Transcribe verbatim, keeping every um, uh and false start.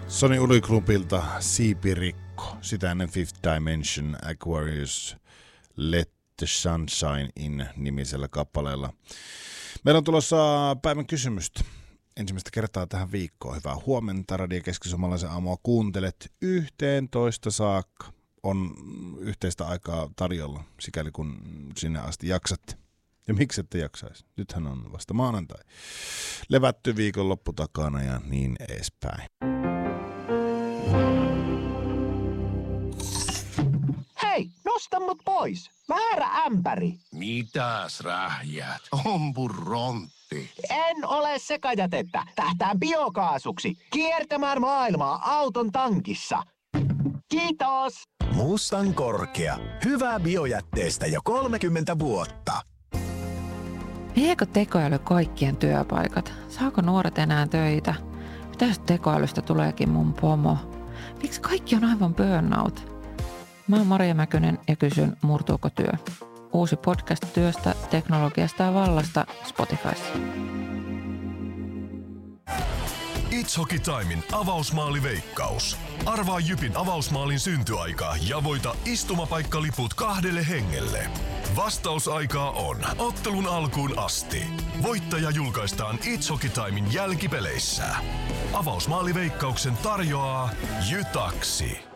Sony Uniclubilta Siipirikko, sitä ennen Fifth Dimension Aquarius Let the Sunshine in -nimisellä kappaleella. Meillä on tulossa päivän kysymystä. Ensimmäistä kertaa tähän viikkoon. Hyvää huomenta, Radio Keski-Suomalaisen aamua kuuntelet yhteentoista saakka. On yhteistä aikaa tarjolla, sikäli kun sinne asti jaksatte. Ja miksi ette jaksaisi? Nythän on vasta maanantai. Levätty viikonloppu takana ja niin edespäin. Hei, nosta mut pois. Väärä ämpäri. Mitäs rähjät? Ompu rontti. En ole sekajätettä. Tähtään biokaasuksi. Kiertämään maailmaa auton tankissa. Kiitos. Mustan korkea. Hyvää biojätteestä jo kolmekymmentä vuotta. Viekö tekoäly kaikkien työpaikat? Saako nuoret enää töitä? Mitä jos tekoälystä tuleekin mun pomo? Miksi kaikki on aivan burnout? Mä oon Maria Mäkynen ja kysyn, murtuuko työ? Uusi podcast työstä, teknologiasta ja vallasta Spotifyssa. It's Hockey Timein avausmaaliveikkaus. Arvaa Jypin avausmaalin syntyaika ja voita istumapaikaliput kahdelle hengelle. Vastausaikaa on ottelun alkuun asti. Voittaja julkaistaan It's Hockey Timein jälkipeleissä. Avausmaaliveikkauksen tarjoaa Jytaksi.